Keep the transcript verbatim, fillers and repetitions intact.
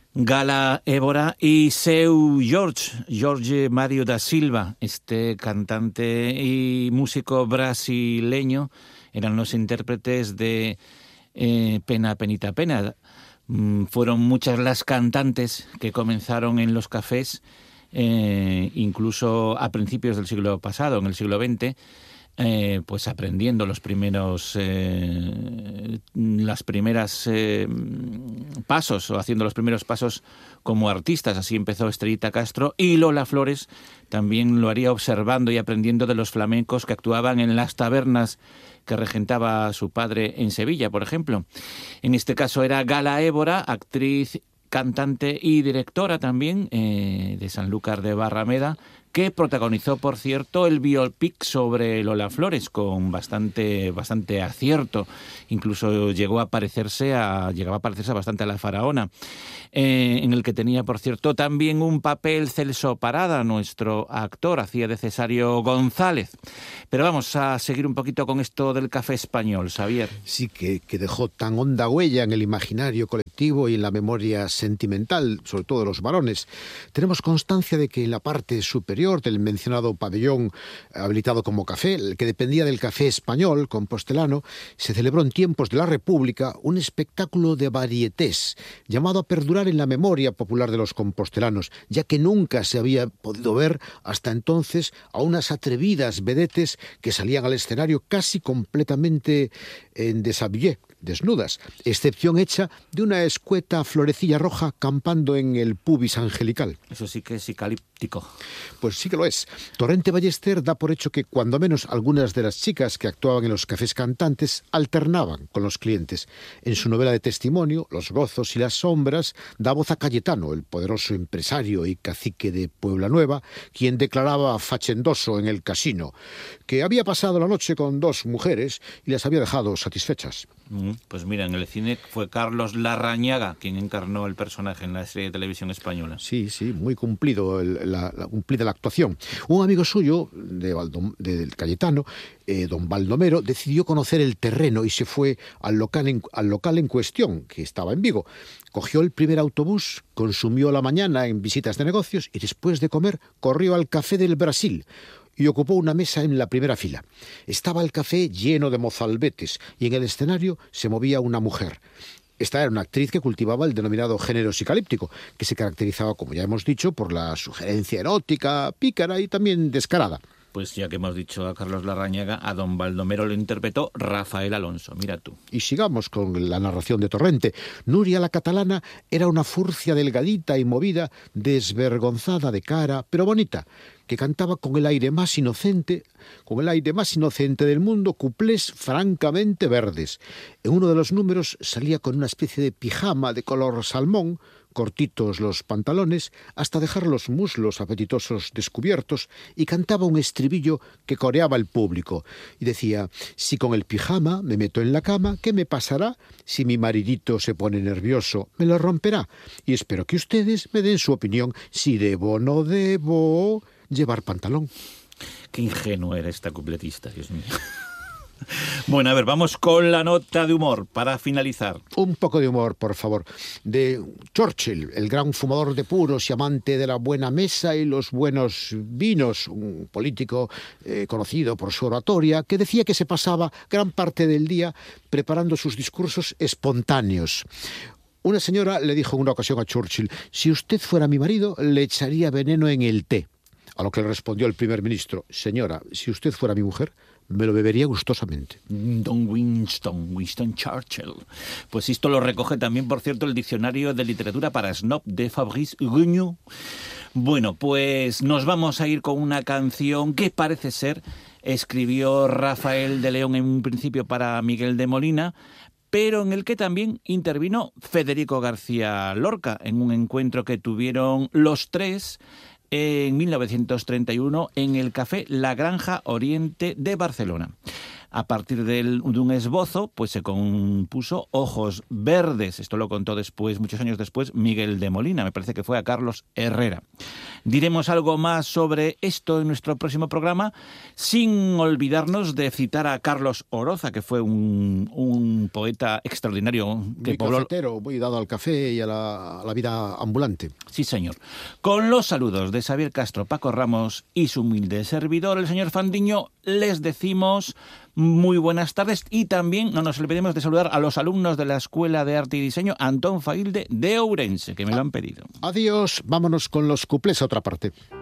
Gala Évora y Seu Jorge, Jorge Mario da Silva, este cantante y músico brasileño, eran los intérpretes de eh, Pena, Penita, Pena. Mm, fueron muchas las cantantes que comenzaron en los cafés, eh, incluso a principios del siglo pasado, en el siglo veinte, Eh, pues aprendiendo los primeros eh, las primeras eh, pasos o haciendo los primeros pasos como artistas. Así empezó Estrellita Castro, y Lola Flores también lo haría observando y aprendiendo de los flamencos que actuaban en las tabernas que regentaba su padre en Sevilla, por ejemplo. En este caso era Gala Évora, actriz, cantante y directora también eh, de Sanlúcar de Barrameda, que protagonizó, por cierto, el biopic sobre Lola Flores con bastante bastante acierto. Incluso llegó a parecerse a llegaba a parecerse bastante a la faraona, eh, en el que tenía, por cierto, también un papel Celso Parada, nuestro actor, hacía de Cesario González. Pero vamos a seguir un poquito con esto del café español, Xavier. Sí, que, que dejó tan honda huella en el imaginario colectivo y en la memoria sentimental, sobre todo de los varones. Tenemos constancia de que en la parte superior del mencionado pabellón habilitado como café, el que dependía del Café Español compostelano, se celebró en tiempos de la República un espectáculo de varietés llamado a perdurar en la memoria popular de los compostelanos, ya que nunca se había podido ver hasta entonces a unas atrevidas vedetes que salían al escenario casi completamente en deshabillé, desnudas, excepción hecha de una escueta florecilla roja campando en el pubis angelical. Eso sí que es psicalíptico. Pues sí que lo es. Torrente Ballester da por hecho que cuando menos algunas de las chicas que actuaban en los cafés cantantes alternaban con los clientes. En su novela de testimonio, Los gozos y las sombras, da voz a Cayetano, el poderoso empresario y cacique de Puebla Nueva, quien declaraba fachendoso en el casino que había pasado la noche con dos mujeres y las había dejado satisfechas. Pues mira, en el cine fue Carlos Larrañaga quien encarnó el personaje en la serie de televisión española. Sí, sí, muy cumplido el, la, la, cumplida la actuación. Un amigo suyo, de, Valdom, de del Cayetano, eh, don Baldomero, decidió conocer el terreno y se fue al local, en, al local en cuestión, que estaba en Vigo. Cogió el primer autobús, consumió la mañana en visitas de negocios y después de comer corrió al Café del Brasil y ocupó una mesa en la primera fila. Estaba el café lleno de mozalbetes y en el escenario se movía una mujer. Esta era una actriz que cultivaba el denominado género psicalíptico, que se caracterizaba, como ya hemos dicho, por la sugerencia erótica, pícara y también descarada. Pues ya que hemos dicho a Carlos Larrañaga, a don Baldomero lo interpretó Rafael Alonso, mira tú. Y sigamos con la narración de Torrente. Nuria la catalana era una furcia delgadita y movida, desvergonzada de cara, pero bonita, que cantaba con el aire más inocente, con el aire más inocente del mundo, cuplés francamente verdes. En uno de los números salía con una especie de pijama de color salmón, cortitos los pantalones, hasta dejar los muslos apetitosos descubiertos, y cantaba un estribillo que coreaba el público. Y decía: si con el pijama me meto en la cama, ¿qué me pasará? Si mi maridito se pone nervioso, me lo romperá. Y espero que ustedes me den su opinión, si debo o no debo llevar pantalón. Qué ingenuo era esta cupletista, Dios mío. Bueno, a ver, vamos con la nota de humor para finalizar. Un poco de humor, por favor. De Churchill, el gran fumador de puros y amante de la buena mesa y los buenos vinos, un político eh, conocido por su oratoria, que decía que se pasaba gran parte del día preparando sus discursos espontáneos. Una señora le dijo en una ocasión a Churchill: si usted fuera mi marido, le echaría veneno en el té. A lo que le respondió el primer ministro: señora, si usted fuera mi mujer, me lo bebería gustosamente. Don Winston, Winston Churchill. Pues esto lo recoge también, por cierto, el diccionario de literatura para snob de Fabrice Regnault. Bueno, pues nos vamos a ir con una canción que parece ser escribió Rafael de León en un principio para Miguel de Molina, pero en el que también intervino Federico García Lorca en un encuentro que tuvieron los tres en mil novecientos treinta y uno en el Café La Granja Oriente de Barcelona. A partir de, de un esbozo, pues se compuso Ojos Verdes. Esto lo contó después, muchos años después, Miguel de Molina. Me parece que fue a Carlos Herrera. Diremos algo más sobre esto en nuestro próximo programa, sin olvidarnos de citar a Carlos Oroza, que fue un, un poeta extraordinario. Que muy pobló... cafetero, muy dado al café y a la, a la vida ambulante. Sí, señor. Con los saludos de Xavier Castro, Paco Ramos y su humilde servidor, el señor Fandiño, les decimos muy buenas tardes y también no nos olvidemos de saludar a los alumnos de la Escuela de Arte y Diseño Antón Failde de Ourense, que me lo han pedido. Adiós, vámonos con los cuplés a otra parte.